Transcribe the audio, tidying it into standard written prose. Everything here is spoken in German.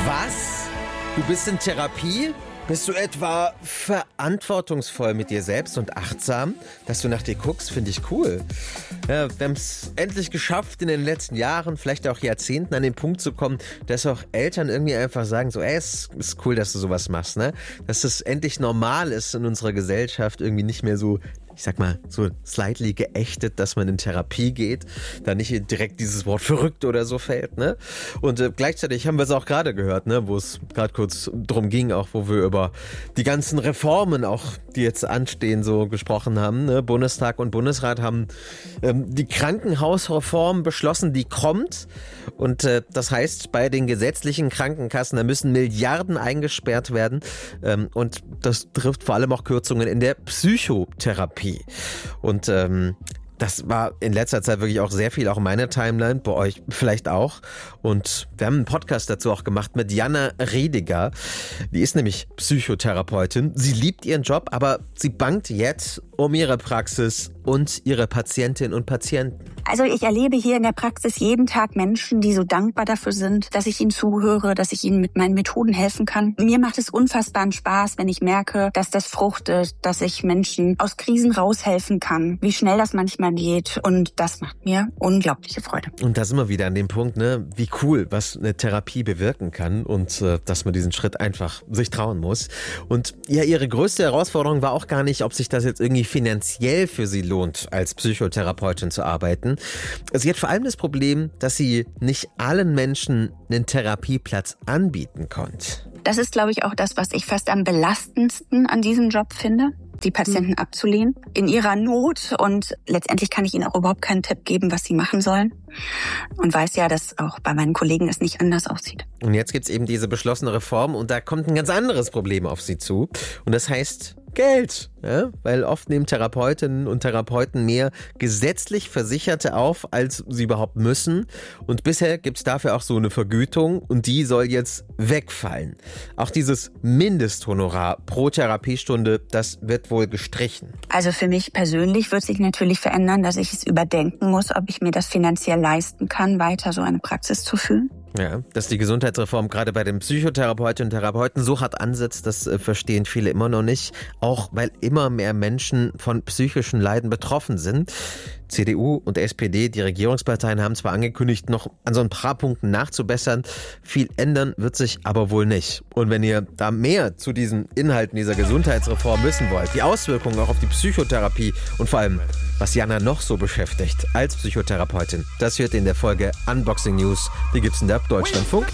Was? Du bist in Therapie? Bist du etwa verantwortungsvoll mit dir selbst und achtsam? Dass du nach dir guckst, finde ich cool. Ja, wir haben es endlich geschafft, in den letzten Jahren, vielleicht auch Jahrzehnten, an den Punkt zu kommen, dass auch Eltern irgendwie einfach sagen, so, es ist cool, dass du sowas machst, ne? Dass es endlich normal ist in unserer Gesellschaft, irgendwie nicht mehr so, ich sag mal, so slightly geächtet, dass man in Therapie geht, da nicht direkt dieses Wort verrückt oder so fällt, ne? Und gleichzeitig haben wir es auch gerade gehört, ne, wo es gerade kurz drum ging, auch wo wir über die ganzen Reformen auch, die jetzt anstehen, so gesprochen haben, ne? Bundestag und Bundesrat haben die Krankenhausreform beschlossen, die kommt, und das heißt, bei den gesetzlichen Krankenkassen, da müssen Milliarden eingesperrt werden, und das trifft vor allem auch Kürzungen in der Psychotherapie. Und das war in letzter Zeit wirklich auch sehr viel, auch in meiner Timeline, bei euch vielleicht auch. Und wir haben einen Podcast dazu auch gemacht mit Jana Rediger. Die ist nämlich Psychotherapeutin. Sie liebt ihren Job, aber sie bangt jetzt um ihre Praxis und ihre Patientinnen und Patienten. Also ich erlebe hier in der Praxis jeden Tag Menschen, die so dankbar dafür sind, dass ich ihnen zuhöre, dass ich ihnen mit meinen Methoden helfen kann. Mir macht es unfassbaren Spaß, wenn ich merke, dass das fruchtet, dass ich Menschen aus Krisen raushelfen kann, wie schnell das manchmal geht, und das macht mir unglaubliche Freude. Und da sind wir wieder an dem Punkt, ne, wie cool, was eine Therapie bewirken kann, und dass man diesen Schritt einfach sich trauen muss. Und ja, ihre größte Herausforderung war auch gar nicht, ob sich das jetzt irgendwie finanziell für sie lohnt, als Psychotherapeutin zu arbeiten. Sie hat vor allem das Problem, dass sie nicht allen Menschen einen Therapieplatz anbieten konnte. Das ist, glaube ich, auch das, was ich fast am belastendsten an diesem Job finde, die Patienten abzulehnen in ihrer Not. Und letztendlich kann ich ihnen auch überhaupt keinen Tipp geben, was sie machen sollen. Und weiß ja, dass auch bei meinen Kollegen es nicht anders aussieht. Und jetzt gibt es eben diese beschlossene Reform, und da kommt ein ganz anderes Problem auf sie zu. Und das heißt Geld. Ja? Weil oft nehmen Therapeutinnen und Therapeuten mehr gesetzlich Versicherte auf, als sie überhaupt müssen. Und bisher gibt es dafür auch so eine Vergütung, und die soll jetzt wegfallen. Auch dieses Mindesthonorar pro Therapiestunde, das wird wohl gestrichen. Also für mich persönlich wird sich natürlich verändern, dass ich es überdenken muss, ob ich mir das finanziell leisten kann, weiter so eine Praxis zu führen. Ja, dass die Gesundheitsreform gerade bei den Psychotherapeutinnen und Therapeuten so hart ansetzt, das verstehen viele immer noch nicht. Auch weil immer mehr Menschen von psychischen Leiden betroffen sind. CDU und SPD, die Regierungsparteien, haben zwar angekündigt, noch an so ein paar Punkten nachzubessern. Viel ändern wird sich aber wohl nicht. Und wenn ihr da mehr zu diesen Inhalten dieser Gesundheitsreform wissen wollt, die Auswirkungen auch auf die Psychotherapie und vor allem, was Jana noch so beschäftigt als Psychotherapeutin, das hört ihr in der Folge Unboxing News. Die gibt's in der Deutschlandfunk